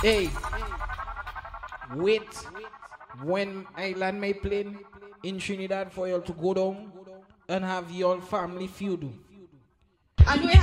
Hey, wait when Island may plane in Trinidad for you to go down and have your family feud. And we